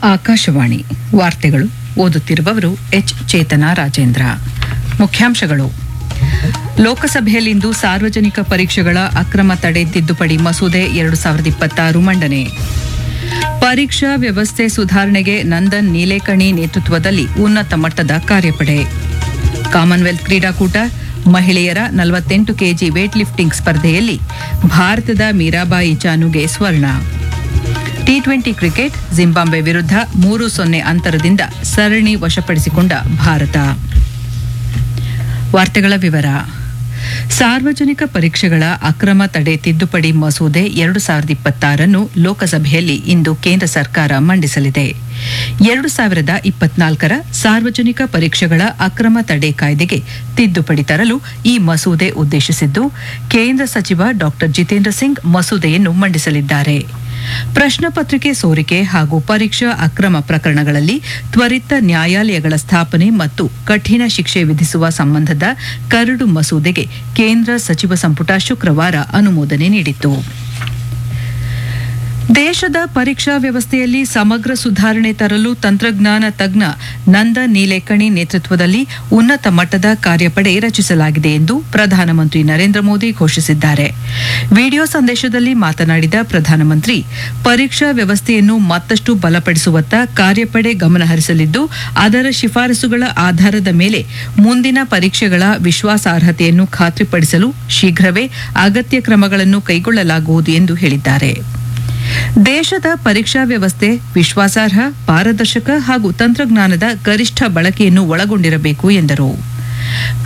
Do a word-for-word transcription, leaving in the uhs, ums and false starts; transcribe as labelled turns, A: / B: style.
A: ಆಕಾಶವಾಣಿ ವಾರ್ತೆಗಳು ಓದುತ್ತಿರುವವರು ಎಚ್ ಚೇತನಾ ರಾಜೇಂದ್ರ. ಮುಖ್ಯಾಂಶಗಳು: ಲೋಕಸಭೆಯಲ್ಲಿಂದು ಸಾರ್ವಜನಿಕ ಪರೀಕ್ಷೆಗಳ ಅಕ್ರಮ ತಡೆ ತಿದ್ದುಪಡಿ ಮಸೂದೆ ಎರಡು ಸಾವಿರದ ಇಪ್ಪತ್ತಾರು ಮಂಡನೆ. ಪರೀಕ್ಷಾ ವ್ಯವಸ್ಥೆ ಸುಧಾರಣೆಗೆ ನಂದನ್ ನೀಲೇಕಣಿ ನೇತೃತ್ವದಲ್ಲಿ ಉನ್ನತ ಮಟ್ಟದ ಕಾರ್ಯಪಡೆ. ಕಾಮನ್ವೆಲ್ತ್ ಕ್ರೀಡಾಕೂಟ ಮಹಿಳೆಯರ ನಲವತ್ತೆಂಟು ಕೆಜಿ ವೇಟ್ ಲಿಫ್ಟಿಂಗ್ ಸ್ಪರ್ಧೆಯಲ್ಲಿ ಭಾರತದ ಮೀರಾಬಾಯಿ ಚಾನುಗೆ ಸ್ವರ್ಣ. ಟಿ ಟ್ವೆಂಟಿ ಕ್ರಿಕೆಟ್ ಜಿಂಬಾಬ್ವೆ ವಿರುದ್ಧ ಮೂರು ಸೊನ್ನೆ ಅಂತರದಿಂದ ಸರಣಿ ವಶಪಡಿಸಿಕೊಂಡ ಭಾರತ. ವಾರ್ತೆಗಳ ವಿವರ. ಸಾರ್ವಜನಿಕ ಪರೀಕ್ಷೆಗಳ ಅಕ್ರಮ ತಡೆ ತಿದ್ದುಪಡಿ ಮಸೂದೆ ಎರಡು ಸಾವಿರದ ಇಪ್ಪತ್ತಾರನ್ನು ಲೋಕಸಭೆಯಲ್ಲಿ ಇಂದು ಕೇಂದ್ರ ಸರ್ಕಾರ ಮಂಡಿಸಲಿದೆ. ಎರಡು ಸಾವಿರದ ಇಪ್ಪತ್ನಾಲ್ಕರ ಸಾರ್ವಜನಿಕ ಪರೀಕ್ಷೆಗಳ ಅಕ್ರಮ ತಡೆ ಕಾಯ್ದೆಗೆ ತಿದ್ದುಪಡಿ ತರಲು ಈ ಮಸೂದೆ ಉದ್ದೇಶಿಸಿದ್ದು, ಕೇಂದ್ರ ಸಚಿವ ಡಾ ಜಿತೇಂದ್ರ ಸಿಂಗ್ ಮಸೂದೆಯನ್ನು ಮಂಡಿಸಲಿದ್ದಾರೆ. ಪ್ರಶ್ನೆ ಪತ್ರಿಕೆ ಸೋರಿಕೆ ಹಾಗೂ ಪರೀಕ್ಷಾ ಅಕ್ರಮ ಪ್ರಕರಣಗಳಲ್ಲಿ ತ್ವರಿತ ನ್ಯಾಯಾಲಯಗಳ ಸ್ಥಾಪನೆ ಮತ್ತು ಕಠಿಣ ಶಿಕ್ಷೆ ವಿಧಿಸುವ ಸಂಬಂಧದ ಕರಡು ಮಸೂದೆಗೆ ಕೇಂದ್ರ ಸಚಿವ ಸಂಪುಟ ಶುಕ್ರವಾರ ಅನುಮೋದನೆ ನೀಡಿತು. ದೇಶದ ಪರೀಕ್ಷಾ ವ್ಯವಸ್ಥೆಯಲ್ಲಿ ಸಮಗ್ರ ಸುಧಾರಣೆ ತರಲು ತಂತ್ರಜ್ಞಾನ ತಜ್ಞ ನಂದನ್ ನೀಲೇಕಣಿ ನೇತೃತ್ವದಲ್ಲಿ ಉನ್ನತ ಮಟ್ಟದ ಕಾರ್ಯಪಡೆ ರಚಿಸಲಾಗಿದೆ ಎಂದು ಪ್ರಧಾನಮಂತ್ರಿ ನರೇಂದ್ರ ಮೋದಿ ಘೋಷಿಸಿದ್ದಾರೆ. ವಿಡಿಯೋ ಸಂದೇಶದಲ್ಲಿ ಮಾತನಾಡಿದ ಪ್ರಧಾನಮಂತ್ರಿ, ಪರೀಕ್ಷಾ ವ್ಯವಸ್ಥೆಯನ್ನು ಮತ್ತಷ್ಟು ಬಲಪಡಿಸುವತ್ತ ಕಾರ್ಯಪಡೆ ಗಮನಹರಿಸಲಿದ್ದು, ಅದರ ಶಿಫಾರಸುಗಳ ಆಧಾರದ ಮೇಲೆ ಮುಂದಿನ ಪರೀಕ್ಷೆಗಳ ವಿಶ್ವಾಸಾರ್ಹತೆಯನ್ನು ಖಾತ್ರಿಪಡಿಸಲು ಶೀಘ್ರವೇ ಅಗತ್ಯ ಕ್ರಮಗಳನ್ನು ಕೈಗೊಳ್ಳಲಾಗುವುದು ಎಂದು ಹೇಳಿದ್ದಾರೆ. ದೇಶದ ಪರೀಕ್ಷಾ ವ್ಯವಸ್ಥೆ ವಿಶ್ವಾಸಾರ್ಹ, ಪಾರದರ್ಶಕ ಹಾಗೂ ತಂತ್ರಜ್ಞಾನದ ಗರಿಷ್ಠ ಬಳಕೆಯನ್ನು ಒಳಗೊಂಡಿರಬೇಕು ಎಂದರು.